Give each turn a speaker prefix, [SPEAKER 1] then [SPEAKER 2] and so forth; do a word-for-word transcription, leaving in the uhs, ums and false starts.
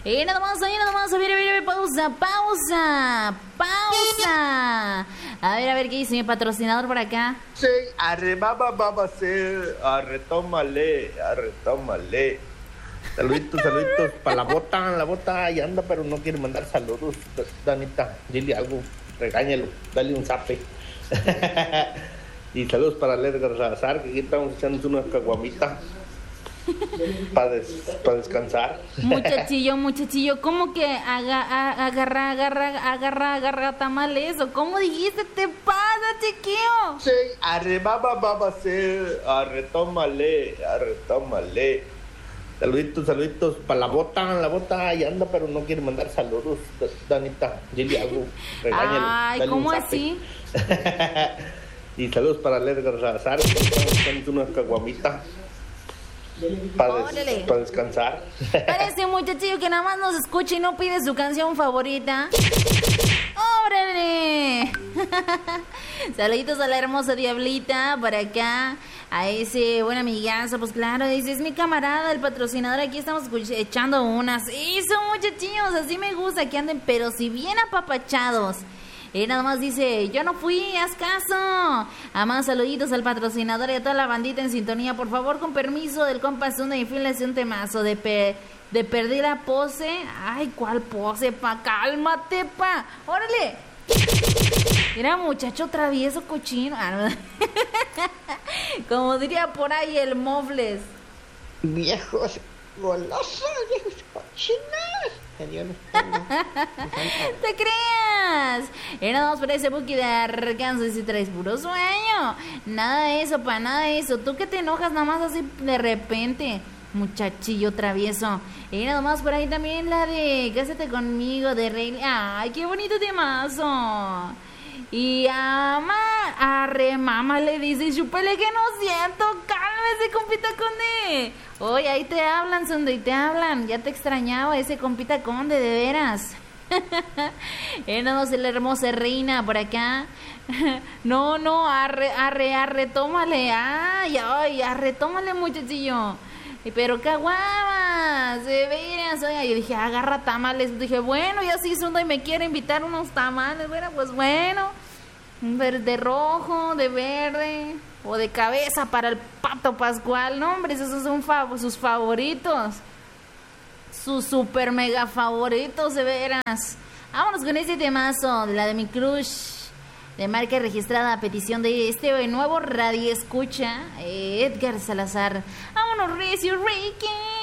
[SPEAKER 1] Y nada más, ahí nada más, a ver, a ver, a ver, pausa, pausa, pausa. A ver, a ver, ¿qué dice mi patrocinador por acá?
[SPEAKER 2] Sí, arre, va, va, va, va a ser, arre, tómale, arre, tómale. Saluditos, saluditos, para la bota, la bota ahí anda, pero no quiere mandar saludos. Danita, dile algo, regáñalo, dale un zape. Y saludos para el Edgar Salazar, que aquí estamos echando unas caguamitas para des, pa descansar.
[SPEAKER 1] Muchachillo, muchachillo, ¿cómo que aga, a, agarra, agarra, agarra, agarra tamales? ¿O cómo dijiste? ¿Te pasa, chiquillo?
[SPEAKER 2] Sí, arre, va, va, va, va a ser, arre, tómale, arre, tómale. Saluditos, saluditos, para la bota, la bota ahí anda, pero no quiere mandar saludos. Danita, dile algo, regáñalo.
[SPEAKER 1] Ay,
[SPEAKER 2] dale
[SPEAKER 1] ¿cómo
[SPEAKER 2] un zape.
[SPEAKER 1] así?
[SPEAKER 2] Y saludos para el Edgar Salazar, que estamos echando unas caguamitas para des, pa descansar.
[SPEAKER 1] Para ese muchachillo que nada más nos escucha y no pide su canción favorita. ¡Órale! Saluditos a la hermosa Diablita por acá. A ese buen amigazo, pues claro, dice, es mi camarada, el patrocinador, aquí estamos echando unas. Eso, muchachillos, así me gusta que anden, pero si bien apapachados. Y nada más dice, yo no fui, haz caso. A más saluditos al patrocinador y a toda la bandita en sintonía. Por favor, con permiso del compa Zunda y Files, un temazo de, pe de perdida pose. Ay, ¿cuál pose, pa? Cálmate, pa. Órale. Era muchacho travieso cochino. Ah, no. Como diría por ahí el Mofles.
[SPEAKER 2] Viejos golosos, viejos cochinos.
[SPEAKER 1] ¡Te creas! Era nada más por ese buque de Arkansas y traes puro sueño. Nada de eso, pa, nada de eso. Tú que te enojas nada más así de repente, muchachillo travieso. Y nada más por ahí también la de Cásate conmigo de Rey. ¡Ay, qué bonito temazo! Y ama, arre, mamá le dice, chúpele que no siento, cálmese, compita conde. Oye, ahí te hablan, Sonda, y te hablan, ya te extrañaba ese compita conde, de veras. Eh, no, la hermosa reina por acá. No, no, arre, arre, arre, tómale, ay, ay, arre, tómale, muchachillo. Pero caguamas, de veras, oiga, yo dije, agarra tamales, dije, bueno, ya sí, Sonda, y me quiere invitar unos tamales, bueno, pues bueno, de rojo, de verde, o de cabeza para el Pato Pascual, no, hombre, esos son fav sus favoritos, sus super mega favoritos, de veras. Vámonos con este temazo, la de mi crush, de marca registrada a petición de este nuevo radio escucha, Edgar Salazar. Vámonos, Recio Ricky.